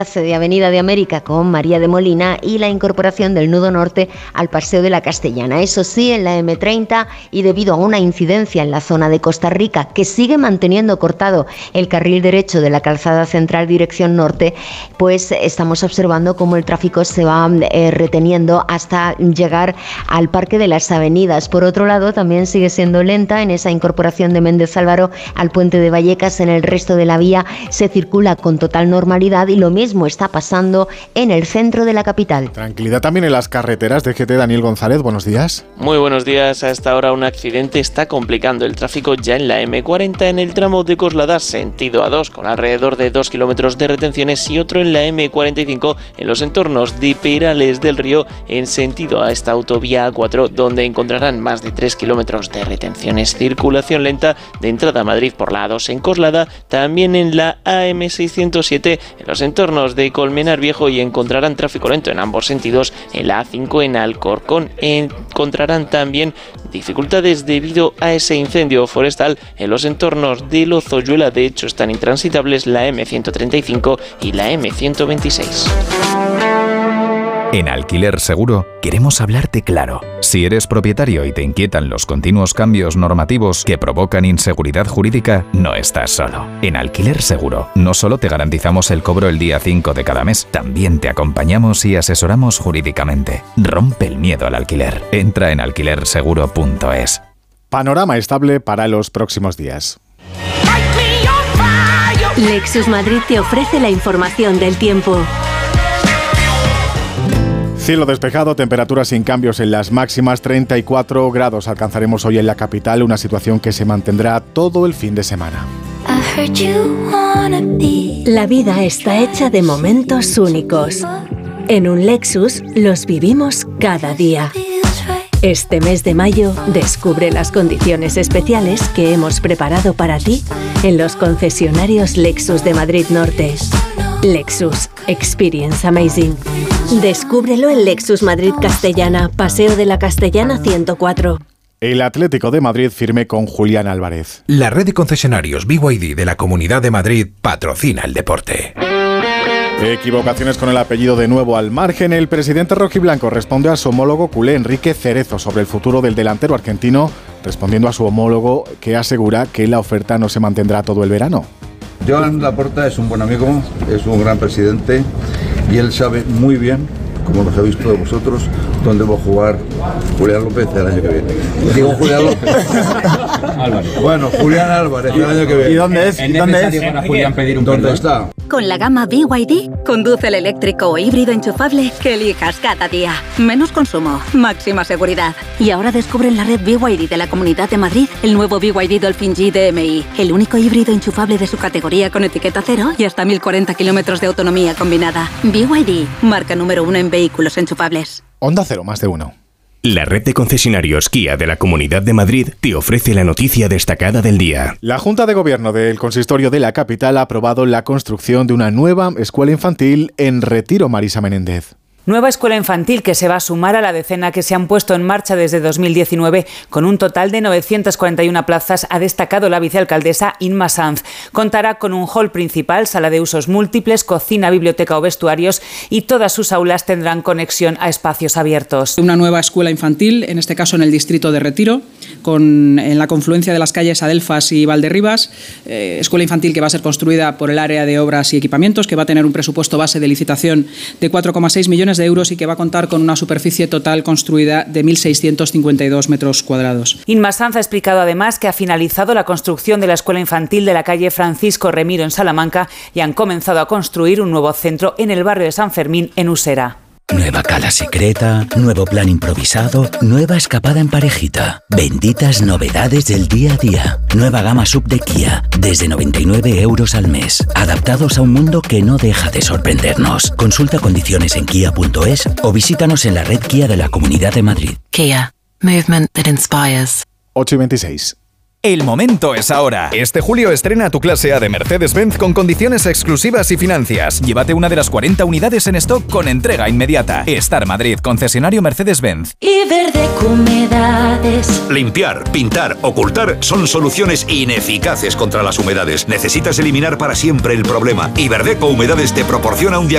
de Avenida de América con María de Molina y la incorporación del nudo norte al Paseo de la Castellana. Eso sí, en la M30 y debido a una incidencia en la zona de Costa Rica que sigue manteniendo cortado el carril derecho de la calzada central dirección norte, pues estamos observando cómo el tráfico se va reteniendo hasta llegar al Parque de las Avenidas. Por otro lado, también sigue siendo lenta en esa incorporación de Méndez Álvaro al puente de Vallecas. En el resto de la vía se circula con total normalidad y lo mismo está pasando en el centro de la capital. Tranquilidad también en las carreteras. DGT Daniel González, buenos días. Muy buenos días. A esta hora un accidente está complicando el tráfico ya en la M40 en el tramo de Coslada sentido A2 con alrededor de 2 kilómetros de retenciones y otro en la M45 en los entornos de Perales del Río en sentido a esta autovía A4 donde encontrarán más de 3 kilómetros de retenciones. Circulación lenta de entrada a Madrid por la A2 en Coslada, también en la AM607 en los entornos de Colmenar Viejo y encontrarán tráfico lento en ambos sentidos en la A5 en Alcorcón. Encontrarán también dificultades debido a ese incendio forestal en los entornos de Lozoyuela. De hecho, están intransitables la M135 y la M126. En Alquiler Seguro queremos hablarte claro. Si eres propietario y te inquietan los continuos cambios normativos que provocan inseguridad jurídica, no estás solo. En Alquiler Seguro no solo te garantizamos el cobro el día 5 de cada mes, también te acompañamos y asesoramos jurídicamente. Rompe el miedo al alquiler. Entra en alquilerseguro.es. Panorama estable para los próximos días. Lexus Madrid te ofrece la información del tiempo. Cielo despejado, temperaturas sin cambios en las máximas, 34 grados alcanzaremos hoy en la capital, una situación que se mantendrá todo el fin de semana. La vida está hecha de momentos únicos. En un Lexus los vivimos cada día. Este mes de mayo descubre las condiciones especiales que hemos preparado para ti en los concesionarios Lexus de Madrid Norte. Lexus Experience Amazing. Descúbrelo en Lexus Madrid Castellana, Paseo de la Castellana 104. El Atlético de Madrid firme con Julián Álvarez. La red de concesionarios BYD de la Comunidad de Madrid patrocina el deporte. Equivocaciones con el apellido de nuevo al margen. El presidente rojiblanco responde a su homólogo culé Enrique Cerezo sobre el futuro del delantero argentino, respondiendo a su homólogo que asegura que la oferta no se mantendrá todo el verano. Joan Laporta es un buen amigo, es un gran presidente y él sabe muy bien, como lo sabéis todos vosotros, dónde va a jugar Julián López el año que viene. Digo Julián López. Álvarez. Bueno, Julián Álvarez el año que viene. ¿Y dónde es? ¿Es necesario para Julián pedir un ¿Dónde perdón? está? Con la gama BYD, conduce el eléctrico o híbrido enchufable que elijas cada día. Menos consumo, máxima seguridad. Y ahora descubre en la red BYD de la Comunidad de Madrid el nuevo BYD Dolphin G DMI, el único híbrido enchufable de su categoría con etiqueta cero y hasta 1040 kilómetros de autonomía combinada. BYD, marca número 1 en vehículos enchufables. Onda Cero, más de uno. La red de concesionarios Kia de la Comunidad de Madrid te ofrece la noticia destacada del día. La Junta de Gobierno del Consistorio de la capital ha aprobado la construcción de una nueva escuela infantil en Retiro. Marisa Menéndez. Nueva escuela infantil que se va a sumar a la decena que se han puesto en marcha desde 2019 con un total de 941 plazas, ha destacado la vicealcaldesa Inma Sanz. Contará con un hall principal, sala de usos múltiples, cocina, biblioteca o vestuarios y todas sus aulas tendrán conexión a espacios abiertos. Una nueva escuela infantil, en este caso en el distrito de Retiro, en la confluencia de las calles Adelfas y Valderribas, escuela infantil que va a ser construida por el área de obras y equipamientos, que va a tener un presupuesto base de licitación de 4,6 millones de euros y que va a contar con una superficie total construida de 1.652 metros cuadrados. Inma Sanz ha explicado además que ha finalizado la construcción de la escuela infantil de la calle Francisco Remiro en Salamanca y han comenzado a construir un nuevo centro en el barrio de San Fermín, en Usera. Nueva cala secreta, nuevo plan improvisado, nueva escapada en parejita. Benditas novedades del día a día. Nueva gama sub de Kia, desde 99 euros al mes. Adaptados a un mundo que no deja de sorprendernos. Consulta condiciones en kia.es o visítanos en la red Kia de la Comunidad de Madrid. Kia, movement that inspires. 8:26. El momento es ahora. Este julio estrena tu clase A de Mercedes-Benz con condiciones exclusivas y financias. Llévate una de las 40 unidades en stock con entrega inmediata. Star Madrid, concesionario Mercedes-Benz. Iberdeco Humedades. Limpiar, pintar, ocultar son soluciones ineficaces contra las humedades. Necesitas eliminar para siempre el problema. Iberdeco Humedades te proporciona un diagnóstico